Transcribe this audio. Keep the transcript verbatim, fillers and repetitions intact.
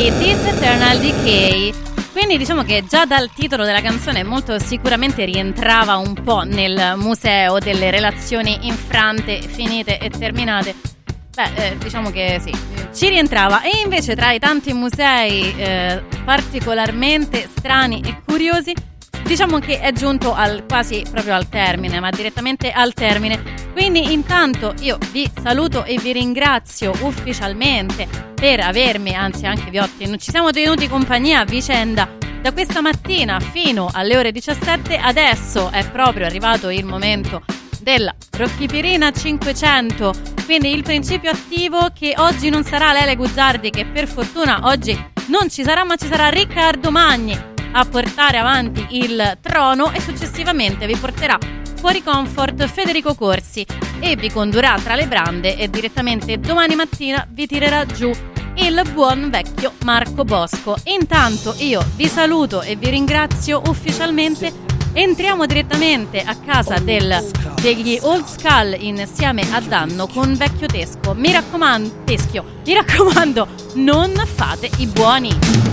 di This Eternal Decay. Quindi diciamo che già dal titolo della canzone molto sicuramente rientrava un po' nel museo delle relazioni infrante, finite e terminate. Beh, eh, diciamo che sì, ci rientrava. E invece tra i tanti musei eh, particolarmente strani e curiosi, diciamo che è giunto al quasi proprio al termine, ma direttamente al termine. Quindi intanto io vi saluto e vi ringrazio ufficialmente per avermi, anzi anche vi ho tenuto, ci siamo tenuti compagnia a vicenda da questa mattina fino alle ore diciassette. Adesso è proprio arrivato il momento della Rocchipirina cinquecento, quindi il principio attivo, che oggi non sarà Lele Guzzardi, che per fortuna oggi non ci sarà, ma ci sarà Riccardo Magni a portare avanti il trono, e successivamente vi porterà fuori comfort Federico Corsi e vi condurrà tra le brande, e direttamente domani mattina vi tirerà giù il buon vecchio Marco Bosco. Intanto io vi saluto e vi ringrazio ufficialmente. Entriamo direttamente a casa del, degli Old Skull insieme a Danno con Vecchio Tesco. Mi raccomando, Teschio, mi raccomando, non fate i buoni.